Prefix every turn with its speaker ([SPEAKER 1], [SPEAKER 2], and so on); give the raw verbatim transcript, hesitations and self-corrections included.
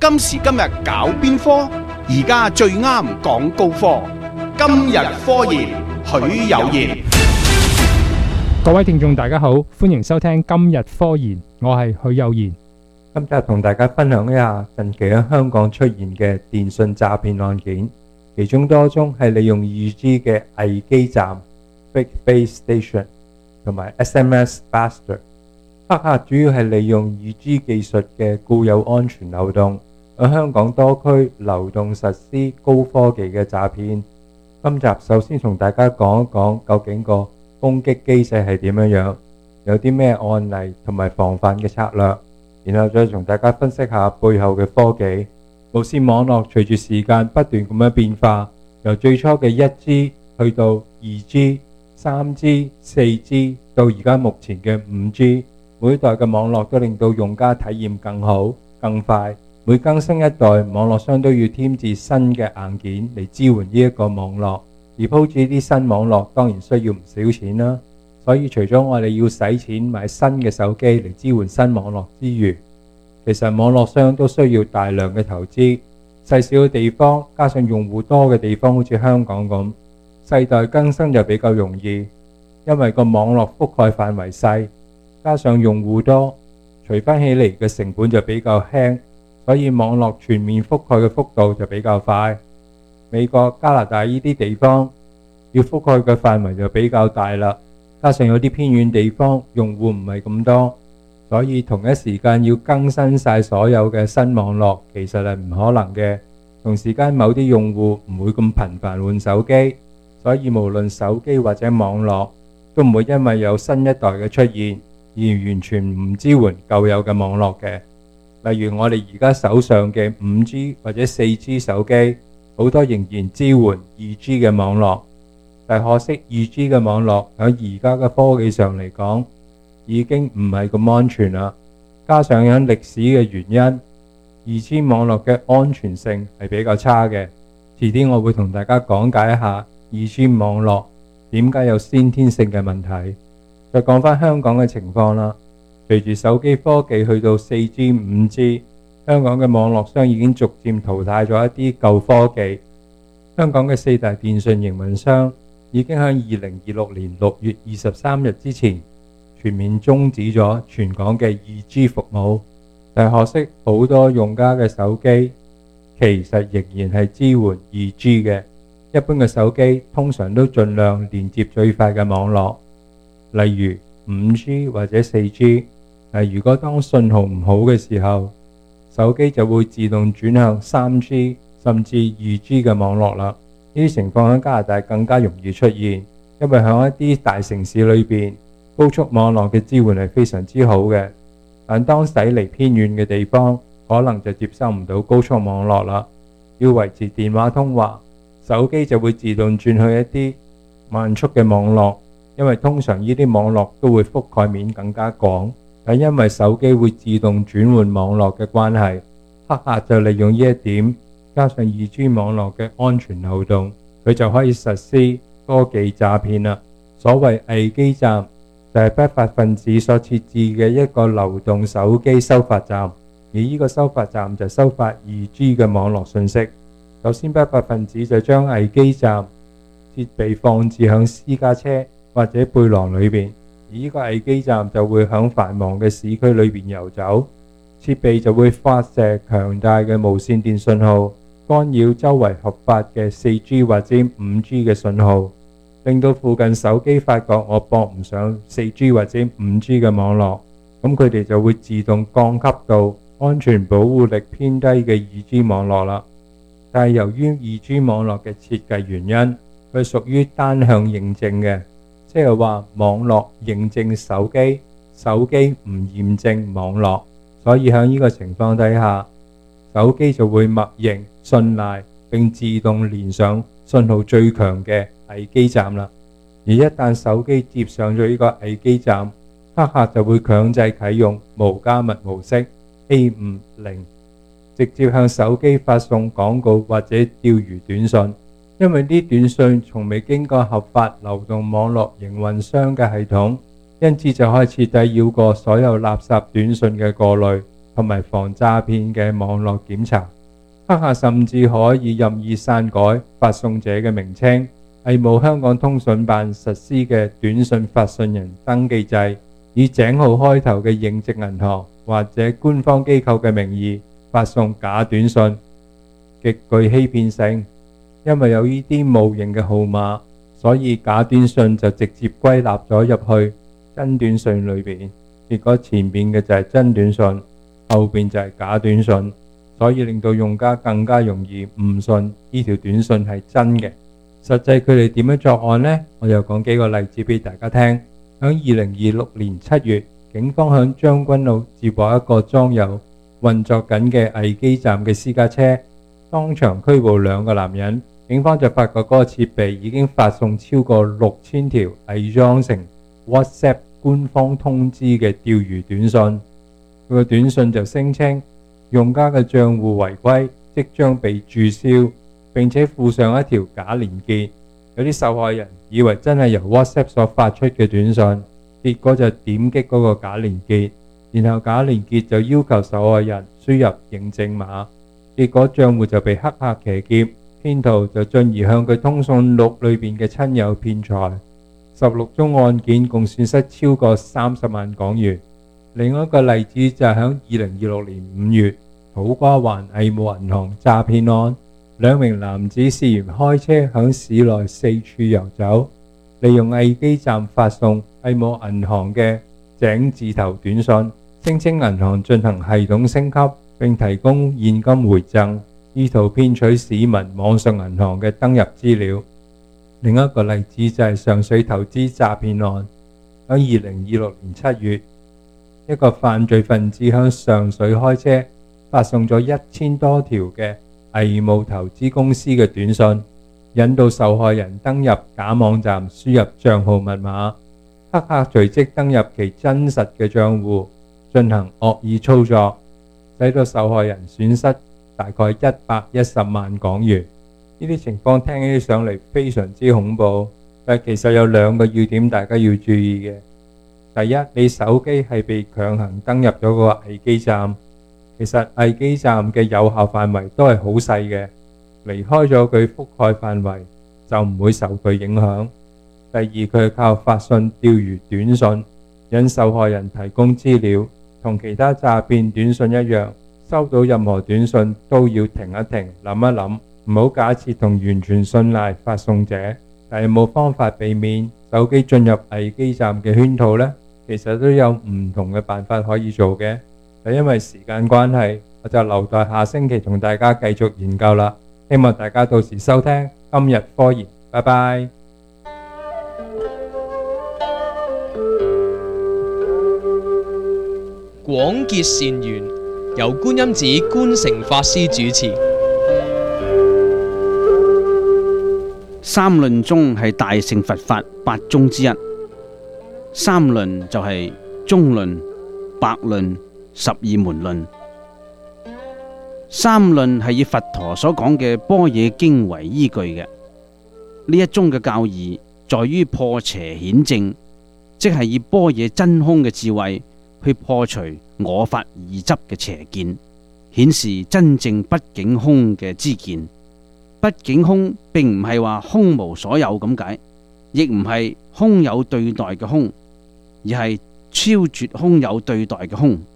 [SPEAKER 1] 今時今日搞邊科？而家最啱講高科。今日科研，許有賢。
[SPEAKER 2] 各位聽眾大家好，歡迎收聽今日科研，我係許有賢。
[SPEAKER 3] 今集同大家分享一下近期喺香港出現嘅電信詐騙案件，其中多宗係利用二 G 嘅偽基站 （Fake Base Station） 同埋 S M S Buster。黑客主要係利用二 G 技術嘅固有安全漏洞，喺香港多區流動實施高科技嘅詐騙。今集首先同大家講一講究竟個攻擊機制係點樣樣，有啲咩案例同埋防範嘅策略，然後再同大家分析下背後嘅科技。無線網絡隨住時間不斷咁樣變化，由最初嘅一 G 去到二 G、三 G、四 G 到而家目前嘅五 G， 每一代嘅網絡都令到用家體驗更好、更快。每更新一代，網絡商都要添置新嘅硬件嚟支援呢一個網絡，而鋪置啲新網絡當然需要唔少錢啦。所以除咗我哋要使錢買新嘅手機嚟支援新網絡之餘，其實網絡商都需要大量嘅投資。細小嘅地方加上用戶多嘅地方，好似香港咁，世代更新就比較容易，因為個網絡覆蓋範圍細，加上用戶多，除翻起嚟嘅成本就比較輕，所以網絡全面覆蓋嘅幅度就比較快。美國、加拿大呢啲地方要覆蓋嘅範圍就比較大啦，加上有啲偏遠地方用戶唔係咁多，所以同一時間要更新晒所有嘅新網絡其實係唔可能嘅。同時間某啲用戶唔會咁頻繁換手機，所以無論手機或者網絡都唔會因為有新一代嘅出現而完全唔支援舊有嘅網絡嘅。例如我哋而家手上嘅五 G 或者四 G 手機，好多仍然支援二 G 嘅網絡，但可惜二 G 嘅網絡喺而家嘅科技上嚟講已經唔係咁安全啦。加上有歷史嘅原因，二 G 網絡嘅安全性係比較差嘅。遲啲我會同大家講解一下二 G 網絡點解有先天性嘅問題。再講返香港嘅情況啦。隨住手機科技去到四 G、五 G， 香港嘅網絡商已經逐漸淘汰咗一啲舊科技。香港嘅四大電信營運商已經喺二零二六年六月二十三日之前全面終止咗全港嘅二 G 服務。但可惜好多用家嘅手機其實仍然係支援二 G 嘅。一般嘅手機通常都盡量連接最快嘅網絡，例如五 G 或者四 G。但如果當信號唔好嘅時候，手機就會自動轉向三 G 甚至二 G 嘅網絡啦。呢啲情況喺加拿大更加容易出現，因為喺一啲大城市裏邊，高速網絡嘅支援係非常之好嘅。但當駛離偏遠嘅地方，可能就接收唔到高速網絡啦。要維持電話通話，手機就會自動轉去一啲慢速嘅網絡，因為通常呢啲網絡都會覆蓋面更加廣。但因為手機會自動轉換網絡嘅關係，黑客就利用呢一點，加上二 G 網絡嘅安全漏洞，佢就可以實施科技詐騙啦。所謂偽基站就係不法分子所設置嘅一個流動手機收發站，而呢個收發站就收發二 G 嘅網絡信息。首先不法分子就將偽基站設備放置響私家車或者背囊裏邊，而呢個偽基站就會響繁忙嘅市區裏邊遊走，設備就會發射強大嘅無線電信號，干擾周圍合法嘅四 G 或者五 G 嘅信號，令到附近手機發覺我駁唔上四 G 或者五 G 嘅網絡，咁佢哋就會自動降級到安全保護力偏低嘅二 G 網絡啦。但係由於二 G 網絡嘅設計原因，佢屬於單向認證嘅，即係話網絡認證手機，手機唔驗證網絡，所以喺呢個情況底下，手機就會默認信賴並自動連上信號最強嘅偽基站啦。而一旦手機接上咗呢個偽基站，黑客就會強制啟用無加密模式 A 五零，直接向手機發送廣告或者釣魚短信。因為啲短信從未經過合法流動網絡營運商嘅系統，因此就可以徹底繞過所有垃圾短信嘅過濾， 同埋防詐騙嘅網絡檢查。黑客甚至可以任意篡改發送者嘅名稱，係冇香港通訊辦實施嘅短信發信人登記制，以井號開頭嘅認證銀行或者官方機構嘅名義發送假短信，極具欺騙性。因為有呢啲冒認嘅號碼，所以假短信就直接歸納咗入去真短信裏邊。結果前面嘅就係真短信，後邊就係假短信，所以令到用家更加容易誤信呢條短信係真嘅。實際佢哋點樣作案呢？我又講幾個例子俾大家聽。喺二零二六年七月，警方響將軍澳接獲一個裝有運作緊嘅偽基站嘅私家車，當場拘捕兩個男人。警方就發覺嗰個設備已經發送超過六千條偽裝成 WhatsApp 官方通知嘅釣魚短信。佢個短信就聲稱用家嘅賬戶違規，即將被註銷，並且附上一條假連結。有啲受害人以為真係由 WhatsApp 所發出嘅短信，結果就點擊嗰個假連結，然後假連結就要求受害人輸入認證碼，結果賬戶就被黑客騎劫。騙徒就進而向佢通訊錄裏邊嘅親友騙財，十六宗案件共損失超過三十萬港元。另一個例子就係喺二零二六年五月，土瓜灣藝務銀行詐騙案，兩名男子涉嫌開車響市內四處遊走，利用偽基站發送藝務銀行嘅井字頭短信，聲稱銀行進行系統升級，並提供現金回贈，意圖騙取市民網上銀行嘅登入資料。另一個例子就係上水投資詐騙案，喺二零二六年七月，一個犯罪分子向上水開車，發送咗一千多條嘅偽冒投資公司嘅短信，引導受害人登入假網站，輸入帳號密碼。黑客隨即登入其真實嘅帳戶，進行惡意操作，使到受害人損失大概一百一十萬港元。呢啲情況聽起上嚟非常之恐怖，但其實有兩個要點大家要注意嘅。第一，你手機係被強行登入咗個偽基站，其實偽基站嘅有效範圍都係好細嘅，離開咗佢覆蓋範圍就唔會受佢影響。第二，佢係靠發信釣魚短信引受害人提供資料，同其他詐騙短信一樣，收到任何短信都要停一停，諗一諗，唔好假設同完全信賴發送者。但係冇方法避免手機進入偽基站嘅圈套呢？其實都有唔同嘅辦法可以做嘅。但因為時間關係，我就留待下星期同大家繼續研究啦。希望大家到時收聽今日科研，拜拜。
[SPEAKER 4] 廣結善緣，由觀音寺觀誠法師主持。
[SPEAKER 5] 三論宗係大乘佛法八宗之一。三論就係中論、百論、十二門論。三論係以佛陀所講嘅般若經為依據嘅。呢一宗嘅教義在於破邪顯正，即係以般若真空嘅智慧去破除我法二執嘅邪見，顯示真正不境空嘅知見。不境空並唔係話空無所有咁解，亦唔係空有對待嘅空，而係超絕空有對待嘅空。